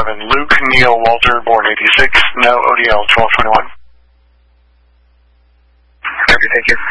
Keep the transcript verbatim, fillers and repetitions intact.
seven, Luke Neil Walter, born eighty-six, no O D L twelve twenty-one. Okay, thank you.